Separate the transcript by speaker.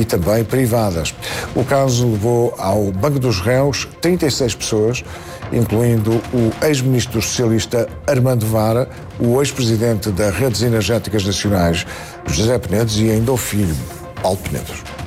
Speaker 1: e também privadas. O caso levou ao banco dos réus 36 pessoas, incluindo o ex-ministro socialista Armando Vara, o ex-presidente das Redes Energéticas Nacionais, José Penedos, e ainda o filho, Paulo Penedos.